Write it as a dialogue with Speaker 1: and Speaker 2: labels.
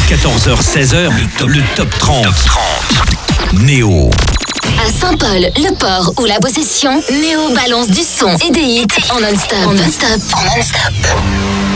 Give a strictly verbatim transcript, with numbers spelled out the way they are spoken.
Speaker 1: quatorze heures seize heures, le top, le top trente. Néo.
Speaker 2: À Saint-Paul, Le Port ou La Possession, Néo balance du son et des hits en non-stop. En non-stop. En non-stop.